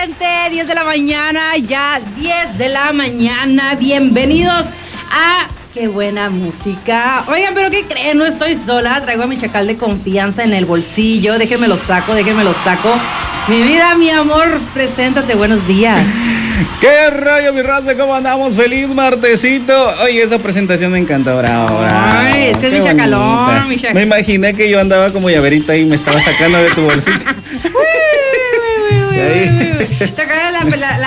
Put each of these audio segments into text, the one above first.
gente, 10 de la mañana, ya 10 de la mañana. Bienvenidos a Qué Buena Música. Oigan, pero ¿qué creen? No estoy sola, traigo a mi chacal de confianza en el bolsillo. Déjenme lo saco. Mi vida, mi amor, preséntate, buenos días. ¿Qué rollo, mi raza? ¿Cómo andamos? Feliz martesito. Oye, esa presentación me encanta, bravo. Ay, es que es mi chacalón, Me imaginé que yo andaba como llaverita y me estaba sacando de tu bolsita. Te acuerdas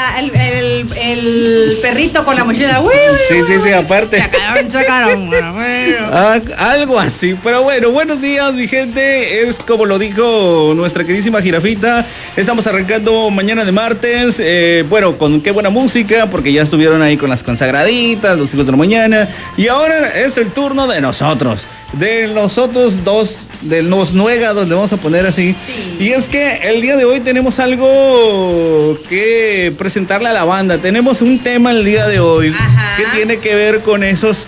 el perrito con la mochila. Sí, aparte. Chacarón. Algo así, pero bueno, buenos días, mi gente. Es como lo dijo nuestra queridísima Jirafita. Estamos arrancando mañana de martes. Bueno, con qué buena música, porque ya estuvieron ahí con las consagraditas, los hijos de la mañana. Y ahora es el turno de nosotros. De nosotros dos, de los Nuega, donde vamos a poner así. Sí. Y es que el día de hoy tenemos algo que presentarle a la banda. Tenemos un tema el día de hoy. Ajá. Que tiene que ver con esos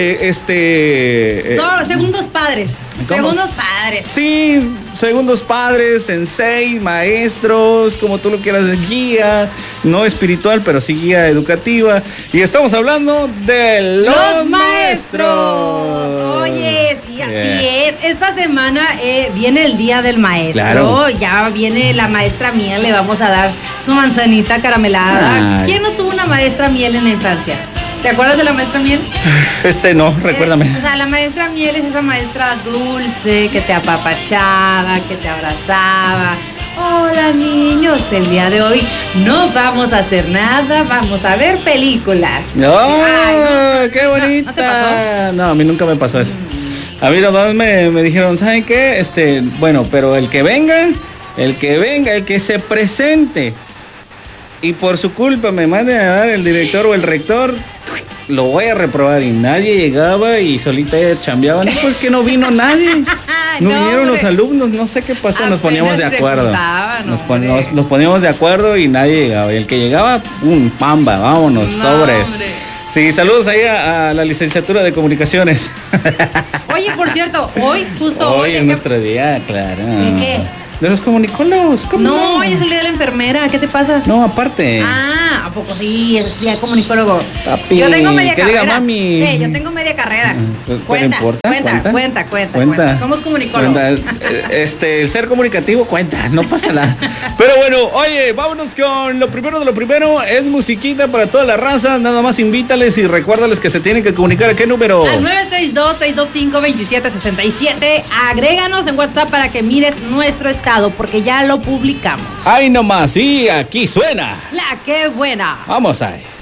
segundos padres. ¿Cómo? Segundos padres. Sí, segundos padres, sensei, maestros, como tú lo quieras, guía, no espiritual, pero sí guía educativa. Y estamos hablando de los maestros. Oye, sí, así es. Esta semana viene el Día del Maestro. Claro. Ya viene la maestra miel, le vamos a dar su manzanita caramelada. Ay. ¿Quién no tuvo una maestra miel en la infancia? ¿Te acuerdas de la maestra miel? No, recuérdame. O sea, la maestra miel es esa maestra dulce que te apapachaba, que te abrazaba. Hola niños, el día de hoy no vamos a hacer nada, vamos a ver películas. No, Ay, qué bonita. ¿No te pasó? No, a mí nunca me pasó eso. A mí los dos me dijeron, ¿saben qué? Bueno, pero el que venga, el que se presente y por su culpa me manden a dar el director o el rector, lo voy a reprobar. Y nadie llegaba y solita chambeaba. No, pues que no vino nadie. No vinieron los alumnos, no sé qué pasó. Nos poníamos de acuerdo. Nos poníamos de acuerdo y nadie llegaba. Y el que llegaba, ¡pum! ¡Pamba! Vámonos, sobres. Hombre. Sí, saludos ahí a la licenciatura de comunicaciones. Oye, por cierto, hoy Hoy es nuestro día, claro. ¿De qué? De los comunicólogos, ¿cómo No, hoy es el día de la enfermera, ¿qué te pasa? No, aparte. ¿A poco sí? Es día comunicólogo. Papi, Yo tengo media que carrera. diga mami. Sí, yo tengo media carrera. ¿Pero Cuenta. Somos comunicólogos. El ser comunicativo cuenta, no pasa nada. Pero bueno, oye, vámonos con lo primero de lo primero. Es musiquita para toda la raza. Nada más invítales y recuérdales que se tienen que comunicar. ¿A qué número? Al 962-625-2767. Agréganos en WhatsApp para que mires nuestro estado, porque ya lo publicamos. Ahí nomás, sí, aquí suena. La Qué Buena. Vamos ahí.